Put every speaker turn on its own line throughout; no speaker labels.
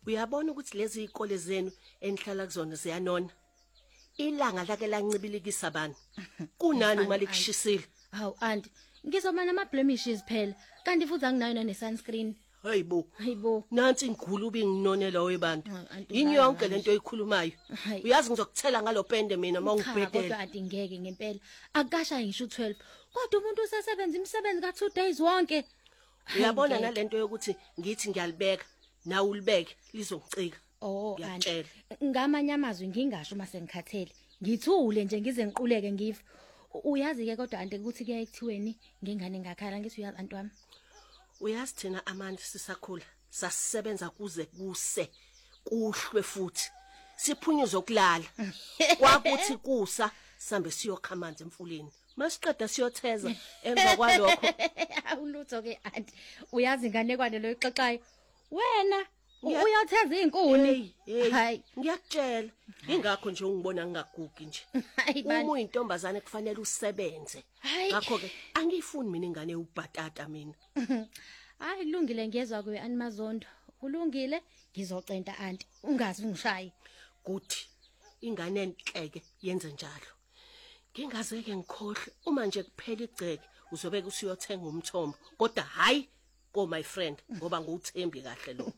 Uyabona ukuthi lezi izikole zenu enihlala kuzona ziyanona. Ilanga lake lancibilikisa bani? Kunani uma likushisile?
Hawu auntie, ngizoba nama-blemishes phela. Kanti futhi anginayo ne-sunscreen.
Hayibo. Nansi ingqulubi nginonela webantu.
Aunty,
Yini yonke lento oyikhulumayo.
Hayi.
Uyazi ngizokuthela ngalopende mina uma
Kodwa
ungibhedela.
auntie ngeke ngempela. Akukasha ngisho 12. Kodwa umuntu usesebenza imisebenzi ka2 days wonke.
Uyabona
Ngeke.
nalento yokuthi ngithi ngiyalibeka, nawe ulibeke lizongicika.
Oh
Ngiyakutshela.
auntie. Ngamanye amazwi ngingasho uma sengikhathele. Ngithule nje ngize ngiquleke ngife. Uyazi ke kodwa auntie ukuthi kuyaye kuthiweni ngengane ngakhala ngithi uyazi anti wami.
Uyazi thina amandla sisakhula, sasisebenza kuze kuse, kuhlwe futhi. Siphunyuzwa kulala. Kwakuthi kusa sambe siyokha amanzi emfuleni. Masiqeda siyotheza emva kwalokho.
Awulutho ke auntie. Uyazi inganekwane lo ixoxayo. Wena uyatheza izinkuni.
Hayi, ngiyakutshela. Ingakho nje ungibona ngingagugi nje.
Hayi
Uma
bani.
uyintombazane kufanele usebenze.
Hayi.
Ngakho ke angifuni mina ingane ubhatata mina.
Hayi kulungile ngiyezwa kuwe animazondo. Kulungile ngizocenta auntie. Ungazi ungishaye.
Kuthi ingane enhleke yenze njalo. Ngingazeke ngikhohle uma nje kuphela igceke uzobeka usiyothenga umthombo kodwa hayi ko my friend ngoba nguthembi kahle lo.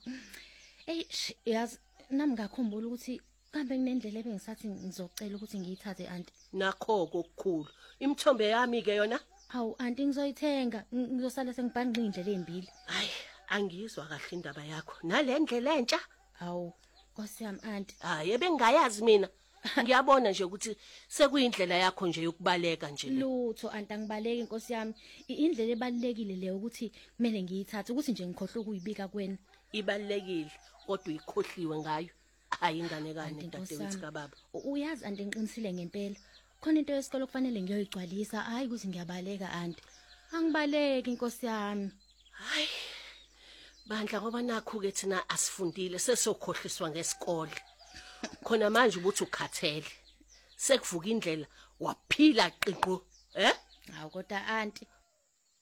Yazi nami ngakhumbula ukuthi kambe kunendlela ebengisathi ngizocela ukuthi ngiyithathe auntie.
Nakho kokukhulu imithombo yami ke yona.
Hawu auntie ngizoyithenga ngizosala sengibhanqa indlela embili.
Hayi angizwa kahle indaba yakho nalendlela entsha.
Hawu Nkosi yami auntie.
Hayi ebengayazi mina. Ngiyabona nje ukuthi sekuyindlela yakho nje yokubaleka nje le.
Lutho auntie angibaleki Nkosi yami. Indlela ebalekile le ukuthi kumele ngiyithathe ukuthi nje ngikhohle ukuyibika kuwena.
Ibalekile kodwa uyikhohliwe ngayo. Hayi ingane kane
Auntie, Nkosi
dadewethu
yami.
kababa.
Uyazi auntie ngiqinisile ngempela. Khona into yesikole kufanele ngiyoyigcwalisa hayi ukuthi ngiyabaleka auntie. Angibaleki Nkosi yami.
Hayi. Bandla ngoba nakho ke thina asifundile sesokhohliswa ngesikole. Khona manje ubuthi ukhathele. Sekuvuka indlela waphila qiqo,
Hawu kodwa auntie